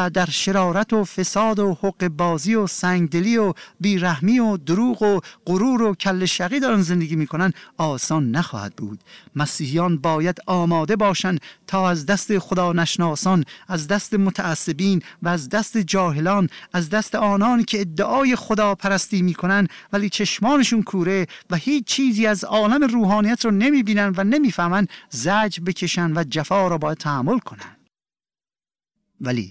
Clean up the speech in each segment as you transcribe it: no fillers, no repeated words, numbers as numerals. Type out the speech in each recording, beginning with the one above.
و در شرارت و فساد و حق بازی و سنگدلی و بیرحمی و دروغ و غرور و کل شقی دارن زندگی میکنن آسان نخواهد بود. مسیحیان باید آماده باشند تا از دست خدا نشناسان، از دست متعصبین و از دست جاهلان، از دست آنان که ادعای خدا پرستی میکنن ولی چشمانشون کوره و هیچ چیزی از عالم روحانیت رو نمیبینن و نمیفهمن زجر بکشن و جفا را باید تحمل کنن. ولی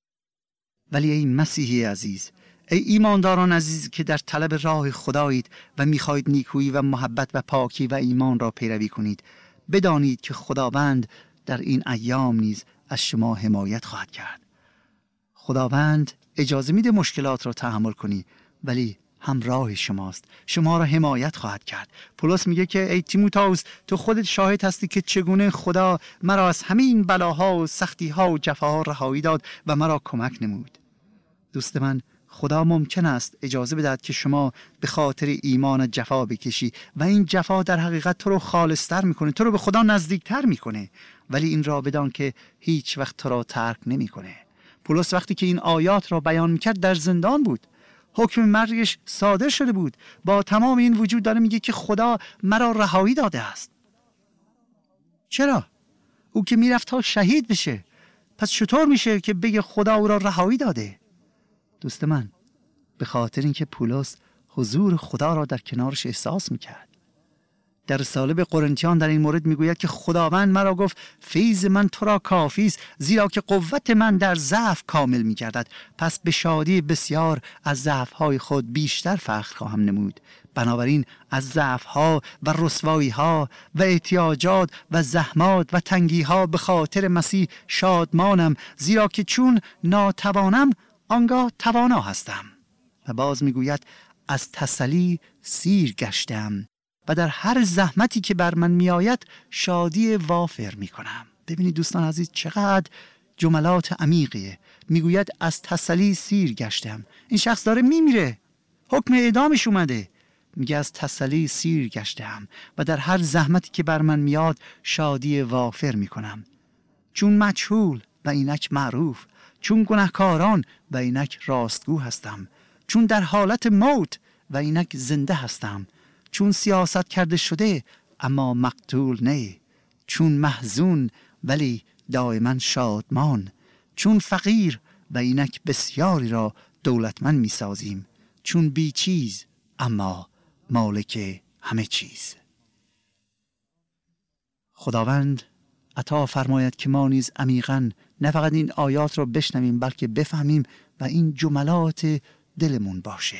ای مسیحی عزیز، ای ایمانداران عزیز که در طلب راه خدایید و میخواهید نیکویی و محبت و پاکی و ایمان را پیروی کنید، بدانید که خداوند در این ایام نیز از شما حمایت خواهد کرد. خداوند اجازه میده مشکلات را تحمل کنی، ولی همراه شماست، شما را حمایت خواهد کرد. پولس میگه که ای تیموتائوس، تو خودت شاهد هستی که چگونه خدا مرا از همین بلاها و سختیها و جفاها رهایی داد و مرا کمک نمود. دوست من، خدا ممکن است اجازه بدهد که شما به خاطر ایمان جفا بکشی و این جفا در حقیقت تو رو خالصتر میکنه، تو رو به خدا نزدیکتر میکنه، ولی این را بدان که هیچ وقت تو را ترک نمیکنه. پولس وقتی که این آیات را بیان میکرد در زندان بود، حکم مرگش صادر شده بود، با تمام این وجود داره میگه که خدا مرا رهایی داده است. چرا؟ او که میرفت تا شهید بشه، پس چطور میشه که بگه خدا او را رهایی داده؟ دوست من، به خاطر اینکه پولس حضور خدا را در کنارش احساس میکرد. در رساله به قرنتیان در این مورد میگوید که خداوند مرا گفت فیض من تو را کافی است، زیرا که قوت من در ضعف کامل میگردد. پس به شادی بسیار از ضعف‌های خود بیشتر فخر خواهم نمود. بنابراین از ضعف‌ها و رسوایی‌ها و احتیاجات و زحمات و تنگی‌ها به خاطر مسیح شادمانم، زیرا که چون ناتوانم آنگاه توانا هستم. و باز میگوید از تسلی سیر گشتم و در هر زحمتی که بر من میآید شادی وافر میکنم. ببینید دوستان عزیز، چقدر جملات عمیقیه. میگوید از تسلی سیر گشتم. این شخص داره میمیره، حکم اعدامش اومده، میگه از تسلی سیر گشتم و در هر زحمتی که بر من میاد شادی وافر میکنم. چون مجهول و اینک معروف، چون گناهکاران و اینک راستگو هستم، چون در حالت موت و اینک زنده هستم، چون سیاست کرده شده اما مقتول نه، چون محزون ولی دائما شادمان، چون فقیر و اینک بسیاری را دولتمند می سازیم، چون بی چیز اما مالک همه چیز. خداوند عطا فرماید که ما نیز عمیقاً نه فقط این آیات را بشنویم بلکه بفهمیم و این جملات دلمون باشه.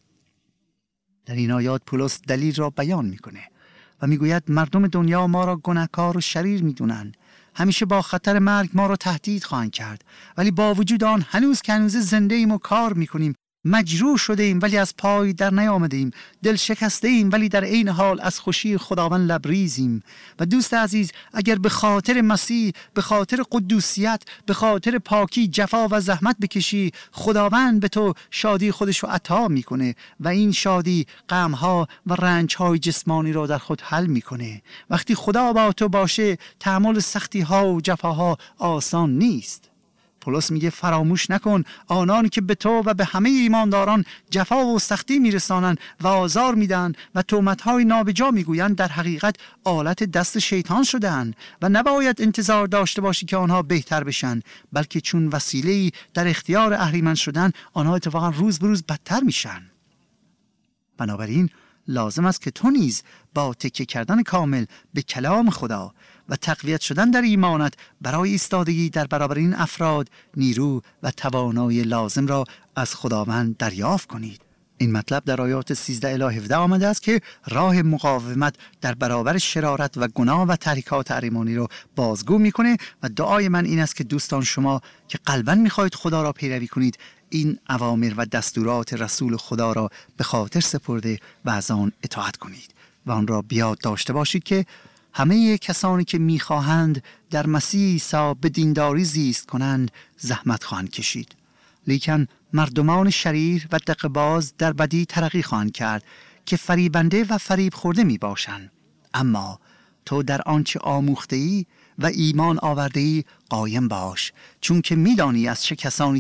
در این آیات پولس دلیل را بیان میکنه و میگوید مردم دنیا ما را گناهکار و شریر میدونن، همیشه با خطر مرگ ما را تهدید خواهند کرد، ولی با وجود آن هنوز که هنوز زنده ایم و کار میکنیم، مجروح شده ایم ولی از پای در نیامده ایم، دل شکسته ایم ولی در عین حال از خوشی خداوند لبریزیم. و دوست عزیز، اگر به خاطر مسیح، به خاطر قدوسیت، به خاطر پاکی جفا و زحمت بکشی، خداوند به تو شادی خودش رو عطا میکنه و این شادی غمها و رنجهای جسمانی را در خود حل میکنه. وقتی خدا با تو باشه تحمل سختی ها و جفاها آسان نیست. پولس میگه فراموش نکن آنان که به تو و به همه ایمانداران جفا و سختی میرسانند و آزار میدن و تهمت‌های نابجا میگویند، در حقیقت آلت دست شیطان شدن و نباید انتظار داشته باشی که آنها بهتر بشن، بلکه چون وسیله‌ای در اختیار اهریمن شدن آنها اتفاقا روز به روز بدتر میشن. بنابراین لازم است که تو نیز با تکیه کردن کامل به کلام خدا و تقویت شدن در ایمانت برای ایستادگی در برابر این افراد نیرو و توانایی لازم را از خداوند دریافت کنید. این مطلب در آیات 13 الی 17 آمده است که راه مقاومت در برابر شرارت و گناه و تحریکات احریمانی را بازگو میکنه و دعای من این است که دوستان شما که قلباً میخواهید خدا را پیروی کنید، این اوامر و دستورات رسول خدا را به خاطر سپرده و از آن اطاعت کنید و آن را بیاد داشته باشید که همه کسانی که میخواهند در مسیح عیسی به دینداری زیست کنند زحمت خواهند کشید، لیکن مردمان شریر و دقه‌باز در بدی ترقی خواهند کرد که فریبنده و فریب خورده می باشند. اما تو در آنچه آموخته ای و ایمان آورده ای قایم باش، چون که میدانی از چه کسانی